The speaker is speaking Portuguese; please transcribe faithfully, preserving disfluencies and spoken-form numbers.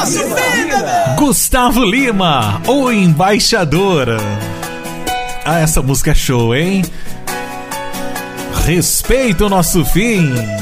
Gustavo Lima, o embaixador. Ah, essa música é show, hein? Respeita o nosso fim.